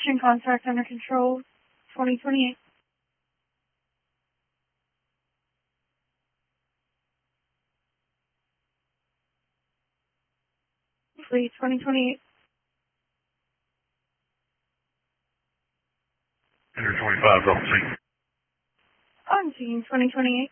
Chin contact under control, 2028. Fleet 2028. Under 25, don't see. On scene 2028.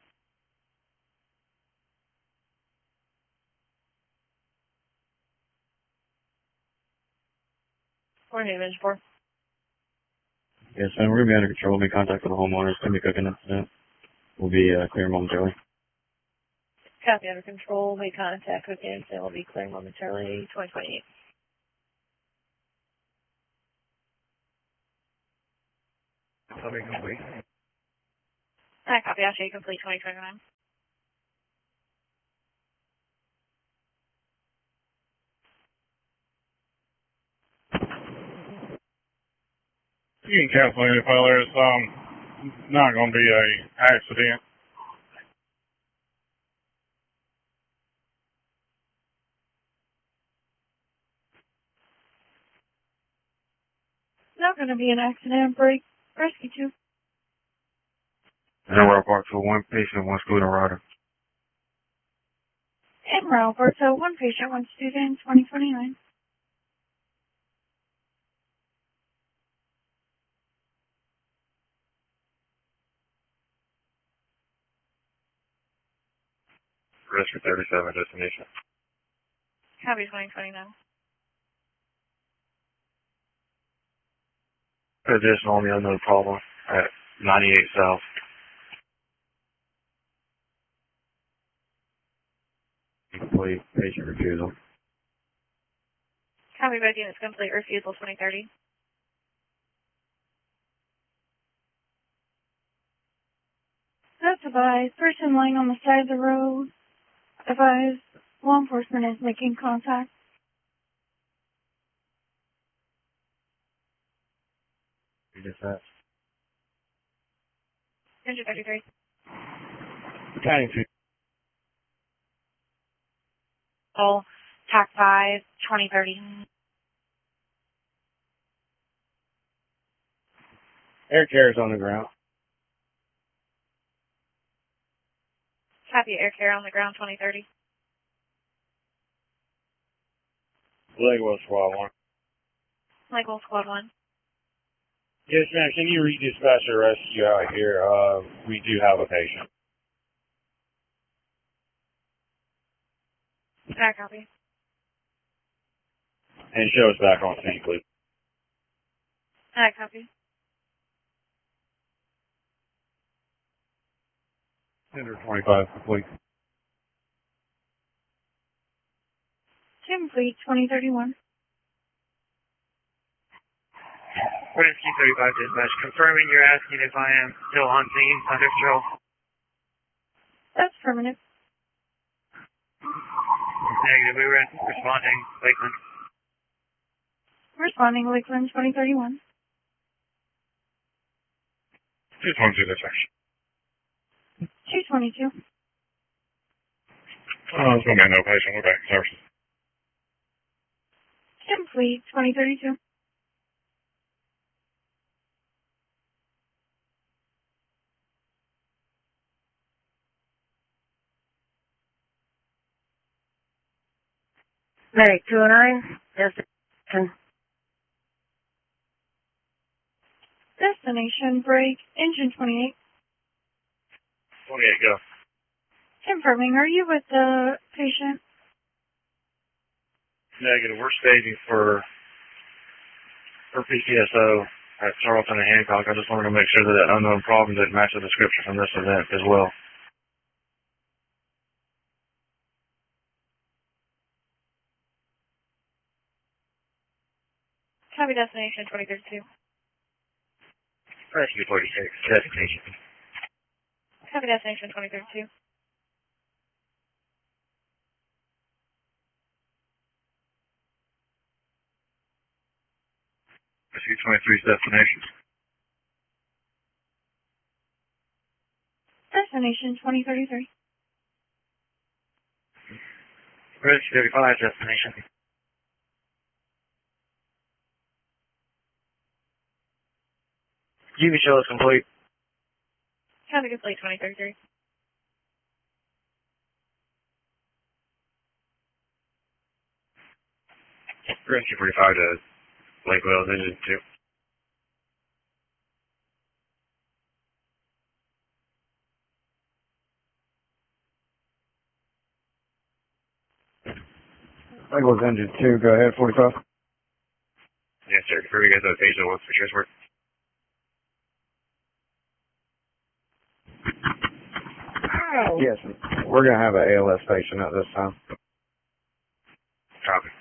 Morning, Image 4. Yes, and we're going to be under control. We'll be contacting the homeowners. Going to be cooking incident. We'll be clear momentarily. Copy, under control. Make contact with him, and we'll be clearing momentarily. 2028. Copy complete. Alright, copy. I'll show you complete 2029. You can cancel it if there's not going to be a accident. Not going to be an accident. Break. Rescue 2. Emerald Park for one patient, one scooter rider. Emerald Park, so one patient, one student, 2029. Rescue 37, destination. Copy, 2029. Additional on the unknown problem at 98 South. Complete patient refusal. Copy, both units complete. Refusal 2030. That's advised. Person lying on the side of the road. Advised. Law enforcement is making contact. You just asked. 133. County 2. All TAC 5, 2030. Air carriers on the ground. Copy, air care on the ground 2030. Legwell Squad 1. Lakeville Squad 1. Yes, ma'am. Can you redispatch a rescue out here? We do have a patient. Alright, copy. And show us back on scene, please. Alright, copy. Under 25, complete. Tim Fleet 2031. Rescue 35 dispatch. Confirming you're asking if I am still on scene under control. That's affirmative. Negative. We were responding. Lakeland. Responding Lakeland 2031. 222 dispatch. 222. There's going to be no patient. We're back in services. Tim Fleet 2032. Medic 209, destination. Destination break. Engine 28. 28, go. Confirming, are you with the patient? Negative. We're staging for PCSO at Charlton and Hancock. I just wanted to make sure that unknown problem didn't match the description from this event as well. Copy, destination 2032. Rescue 46, destination. Copy, destination 2032. Rescue 23's destination. Destination 2033. Rescue 35 destination. GB show is complete. Traffic is late 2033. Rescue 45 to Lake Wales, engine 2. Lake Wales engine 2, go ahead, 45. Yes, sir. Confirm you guys have a page that wants for transport. Yes, we're going to have an ALS patient at this time. Copy.